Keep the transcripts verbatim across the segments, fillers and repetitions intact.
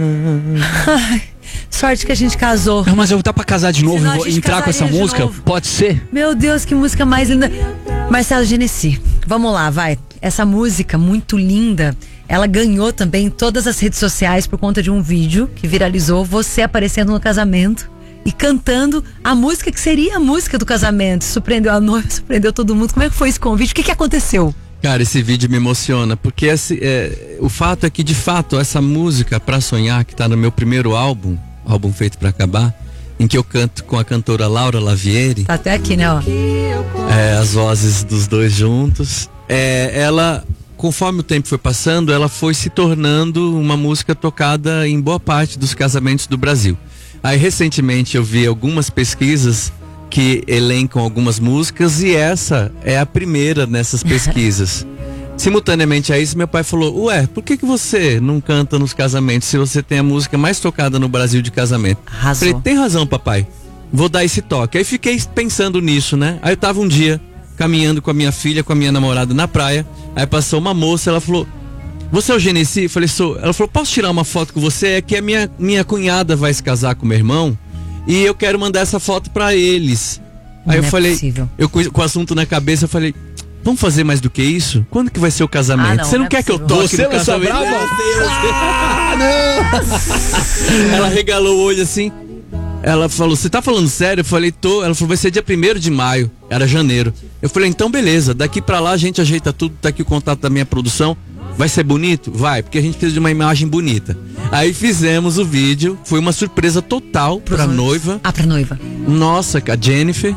Ai, sorte que a gente casou. Não, mas eu dá pra casar de novo e entrar com essa música? Novo. Pode ser? Meu Deus, que música mais linda. Marcelo Genesi, vamos lá, vai. Essa música muito linda, ela ganhou também todas as redes sociais por conta de um vídeo que viralizou, você aparecendo no casamento e cantando a música que seria a música do casamento. Surpreendeu a noiva, surpreendeu todo mundo. Como é que foi esse convite? O que que aconteceu? Cara, esse vídeo me emociona, porque esse, é, o fato é que, de fato, essa música Pra Sonhar, que tá no meu primeiro álbum, álbum Feito Pra Acabar, em que eu canto com a cantora Laura Lavieri. Tá até aqui, né, ó. É, as vozes dos dois juntos. É, ela, conforme o tempo foi passando, ela foi se tornando uma música tocada em boa parte dos casamentos do Brasil. Aí, recentemente, eu vi algumas pesquisas que elencam algumas músicas e essa é a primeira nessas pesquisas. Simultaneamente a isso, meu pai falou: ué, por que que você não canta nos casamentos se você tem a música mais tocada no Brasil de casamento? Arrasou. Falei: tem razão, papai, vou dar esse toque. Aí fiquei pensando nisso, né? Aí eu tava um dia caminhando com a minha filha, com a minha namorada na praia, aí passou uma moça, ela falou: você é o Genesi? Eu falei: sou. Ela falou: posso tirar uma foto com você? É que a minha, minha cunhada vai se casar com meu irmão e eu quero mandar essa foto pra eles. Aí Não eu é falei, possível. eu com, com o assunto na cabeça, eu falei: vamos fazer mais do que isso? Quando que vai ser o casamento? Ah, não, você não, não é quer que eu possível. toque Você no não sou casamento? brava? Não, eu sei, eu sei. Ela regalou o olho assim. Ela falou: você tá falando sério? Eu falei: tô. Ela falou: vai ser dia primeiro de maio. Era janeiro. Eu falei: então beleza, daqui pra lá a gente ajeita tudo. Tá aqui o contato da minha produção. Vai ser bonito? Vai, porque a gente precisa de uma imagem bonita. Aí fizemos o vídeo. Foi uma surpresa total pra noiva. Ah, pra noiva. Nossa, a Jennifer.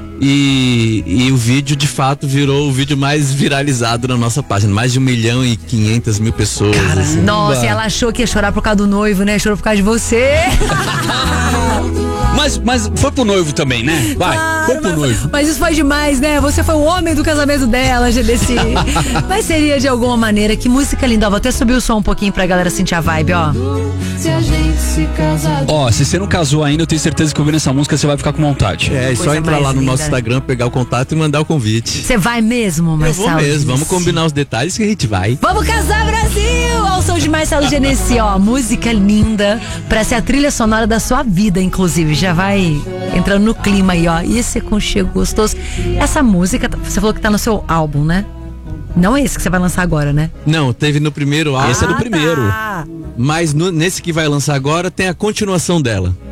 E, e o vídeo de fato virou o vídeo mais viralizado na nossa página. Mais de um milhão e quinhentas mil pessoas. Assim. Nossa, e ela achou que ia chorar por causa do noivo, né? Chorou por causa de você. Mas, mas foi pro noivo também, né? Vai, Claro, foi pro mas, noivo. mas isso foi demais, né? Você foi o homem do casamento dela, Genesi. Mas seria de alguma maneira. Que música linda. Ó, vou até subir o som um pouquinho pra galera sentir a vibe, ó. Se a gente se casar. Ó, se você não casou ainda, eu tenho certeza que ouvindo essa música você vai ficar com vontade. É, é só Coisa entrar mais lá no linda, nosso né? Instagram, pegar o contato e mandar o convite. Você vai mesmo, Eu Marcelo? vou mesmo, vamos Genesi? combinar os detalhes que a gente vai. Vamos casar, Brasil! Ao som de Marcelo Genesi, ó. Música linda pra ser a trilha sonora da sua vida, inclusive. Já vai entrando no clima aí, ó. E esse aconchego gostoso. Essa música, você falou que tá no seu álbum, né? Não é esse que você vai lançar agora, né? Não, teve no primeiro álbum. Esse é do primeiro. Tá. Mas no- nesse que vai lançar agora tem a continuação dela.